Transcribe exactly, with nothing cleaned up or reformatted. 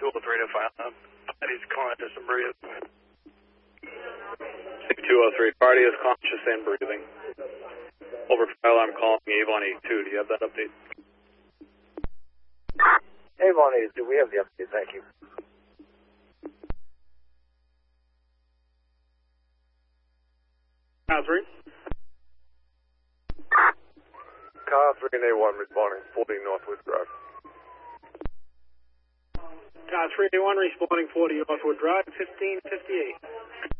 two oh three to file up. He's conscious and breathing. two oh three, party is conscious and breathing. Over fire alarm calling Avon eighty-two. Do you have that update? Avon eighty-two, we have the update, thank you. Car three. Car three and A one responding, forty Northwood Drive. Car three A one responding forty Northwood Drive, fifteen fifty-eight.